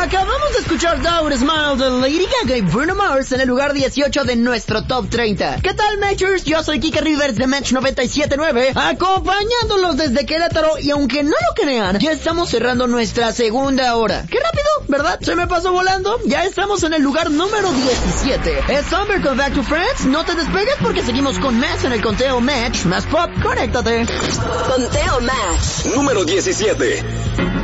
Acabamos de escuchar Down Smile de Lady Gaga y Bruno Mars en el lugar 18 de nuestro Top 30. ¿Qué tal, Matchers? Yo soy Kike Rivers de Match 97.9, acompañándolos desde Querétaro, y aunque no lo crean, ya estamos cerrando nuestra segunda hora. ¡Qué rápido! ¿Verdad? Se me pasó volando. Ya estamos en el lugar número 17. Es Summer con Back to Friends. No te despegues porque seguimos con más en el conteo Match. Más pop, conéctate. Conteo Match. Número 17.